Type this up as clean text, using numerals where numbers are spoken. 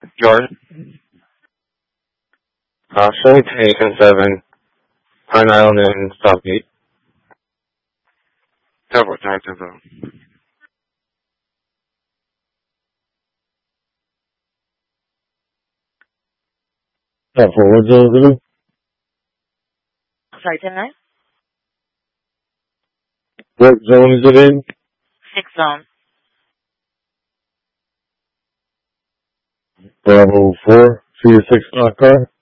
Jordan. Showing 10-7, Pine Island and Southgate. Several times as well. For what zone is it? Sorry, 10-9? What zone is it in? 6 zone. Bravo 4, see your 6 o'clock car?